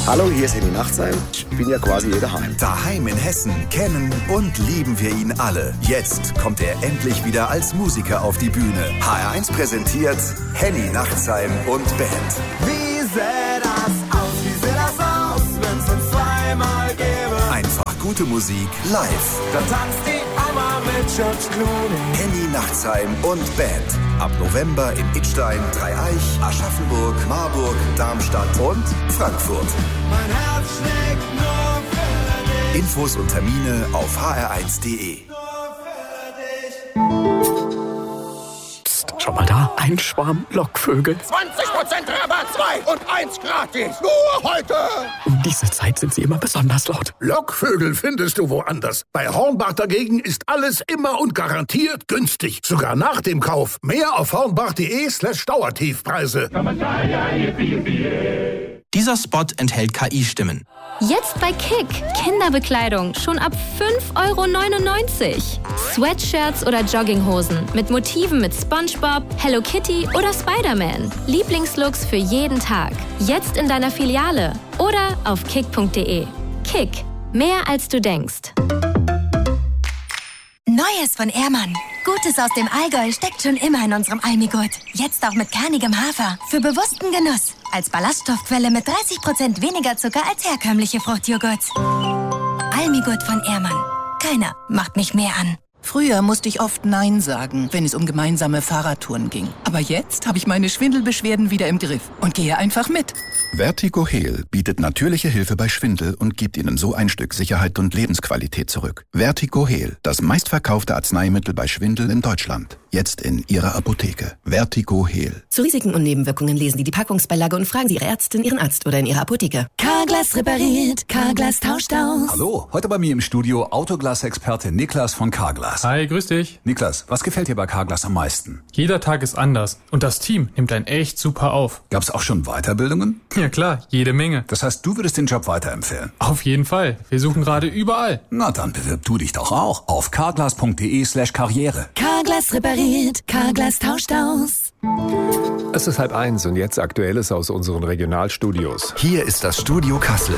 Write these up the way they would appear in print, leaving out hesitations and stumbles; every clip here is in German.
Hallo, hier ist Henny Nachtsheim. Ich bin ja quasi hier daheim. Daheim in Hessen kennen und lieben wir ihn alle. Jetzt kommt er endlich wieder als Musiker auf die Bühne. HR1 präsentiert Henny Nachtsheim und Band. Wie sähe das aus, wenn's uns zweimal gäbe? Einfach gute Musik live. Da tanzt die Oma mit George Clooney. Henny Nachtsheim und Band. Ab November in Idstein, Dreieich, Aschaffenburg, Marburg, Darmstadt und Frankfurt. Mein Herz schlägt nur für dich. Infos und Termine auf hr1.de. Psst, schau mal da, ein Schwarm Lockvögel. 20% Rabatt, 2 und 1 gratis. Nur heute. Um diese Zeit sind sie immer besonders laut. Lockvögel findest du woanders. Bei Hornbach dagegen ist alles immer und garantiert günstig. Sogar nach dem Kauf. Mehr auf hornbach.de/Dauertiefpreise. Dieser Spot enthält KI-Stimmen. Jetzt bei Kick. Kinderbekleidung schon ab 5,99 €. Sweatshirts oder Jogginghosen mit Motiven mit SpongeBob, Hello Kitty oder Spider-Man. Lieblingslooks für jeden Tag. Jetzt in deiner Filiale oder auf kick.de. Kick. Mehr als du denkst. Neues von Ehrmann. Gutes aus dem Allgäu steckt schon immer in unserem Almigurt. Jetzt auch mit kernigem Hafer. Für bewussten Genuss. Als Ballaststoffquelle mit 30% weniger Zucker als herkömmliche Fruchtjoghurts. Almigurt von Ehrmann. Keiner macht mich mehr an. Früher musste ich oft Nein sagen, wenn es um gemeinsame Fahrradtouren ging. Aber jetzt habe ich meine Schwindelbeschwerden wieder im Griff und gehe einfach mit. Vertigo Heal bietet natürliche Hilfe bei Schwindel und gibt Ihnen so ein Stück Sicherheit und Lebensqualität zurück. Vertigo Heal, das meistverkaufte Arzneimittel bei Schwindel in Deutschland. Jetzt in Ihrer Apotheke. Vertigo Heal. Zu Risiken und Nebenwirkungen lesen Sie die Packungsbeilage und fragen Sie Ihre Ärztin, Ihren Arzt oder in Ihrer Apotheke. Carglass repariert, Carglass tauscht aus. Hallo, heute bei mir im Studio Autoglas-Experte Niklas von Carglass. Hi, grüß dich. Niklas, was gefällt dir bei Carglass am meisten? Jeder Tag ist anders und das Team nimmt einen echt super auf. Gab's auch schon Weiterbildungen? Ja klar, jede Menge. Das heißt, du würdest den Job weiterempfehlen? Auf jeden Fall. Wir suchen gerade überall. Na, dann bewirb du dich doch auch auf carglass.de/Karriere. Carglass repariert, Carglass tauscht aus. Es ist 12:30 und jetzt Aktuelles aus unseren Regionalstudios. Hier ist das Studio Kassel.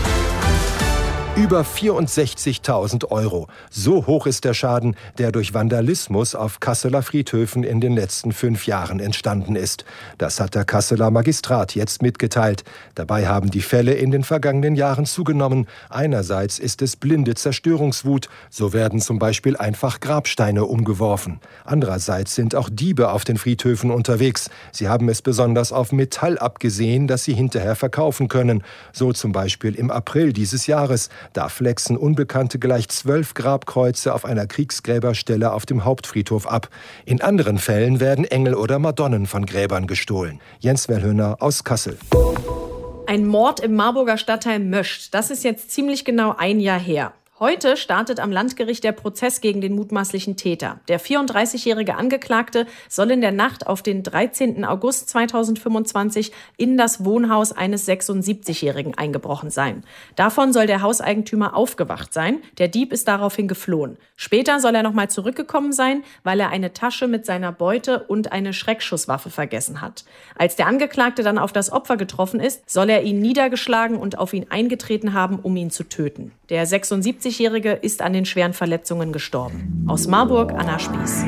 Über 64.000 €. So hoch ist der Schaden, der durch Vandalismus auf Kasseler Friedhöfen in den letzten 5 Jahren entstanden ist. Das hat der Kasseler Magistrat jetzt mitgeteilt. Dabei haben die Fälle in den vergangenen Jahren zugenommen. Einerseits ist es blinde Zerstörungswut. So werden zum Beispiel einfach Grabsteine umgeworfen. Andererseits sind auch Diebe auf den Friedhöfen unterwegs. Sie haben es besonders auf Metall abgesehen, das sie hinterher verkaufen können. So zum Beispiel im April dieses Jahres. Da flexen Unbekannte gleich 12 Grabkreuze auf einer Kriegsgräberstelle auf dem Hauptfriedhof ab. In anderen Fällen werden Engel oder Madonnen von Gräbern gestohlen. Jens Wellhöhner aus Kassel. Ein Mord im Marburger Stadtteil Möst. Das ist jetzt ziemlich genau 1 Jahr her. Heute startet am Landgericht der Prozess gegen den mutmaßlichen Täter. Der 34-jährige Angeklagte soll in der Nacht auf den 13. August 2025 in das Wohnhaus eines 76-jährigen eingebrochen sein. Davon soll der Hauseigentümer aufgewacht sein. Der Dieb ist daraufhin geflohen. Später soll er nochmal zurückgekommen sein, weil er eine Tasche mit seiner Beute und eine Schreckschusswaffe vergessen hat. Als der Angeklagte dann auf das Opfer getroffen ist, soll er ihn niedergeschlagen und auf ihn eingetreten haben, um ihn zu töten. Der 76-Jährige ist an den schweren Verletzungen gestorben. Aus Marburg, Anna Spieß.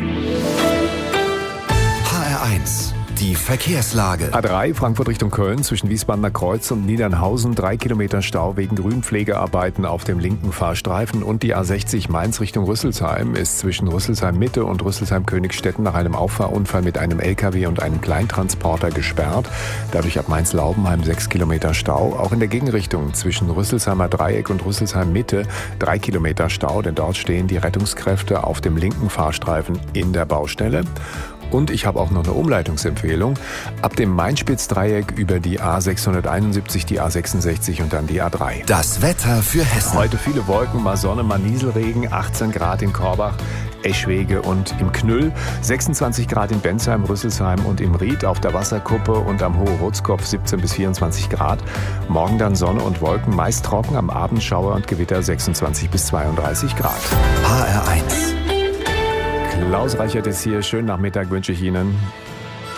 HR1, die Verkehrslage. A3 Frankfurt Richtung Köln zwischen Wiesbadener Kreuz und Niedernhausen 3 Kilometer Stau wegen Grünpflegearbeiten auf dem linken Fahrstreifen und die A60 Mainz Richtung Rüsselsheim ist zwischen Rüsselsheim Mitte und Rüsselsheim Königstetten nach einem Auffahrunfall mit einem LKW und einem Kleintransporter gesperrt. Dadurch ab Mainz Laubenheim 6 Kilometer Stau. Auch in der Gegenrichtung zwischen Rüsselsheimer Dreieck und Rüsselsheim Mitte 3 Kilometer Stau, denn dort stehen die Rettungskräfte auf dem linken Fahrstreifen in der Baustelle. Und ich habe auch noch eine Umleitungsempfehlung. Ab dem Mainspitz-Dreieck über die A671, die A66 und dann die A3. Das Wetter für Hessen. Heute viele Wolken, mal Sonne, mal Nieselregen, 18 Grad in Korbach, Eschwege und im Knüll, 26 Grad in Bensheim, Rüsselsheim und im Ried, auf der Wasserkuppe und am Hohe Rotskopf 17 bis 24 Grad. Morgen dann Sonne und Wolken, meist trocken, am Abend Schauer und Gewitter 26 bis 32 Grad. HR1. Klaus Reichert ist hier. Schönen Nachmittag wünsche ich Ihnen.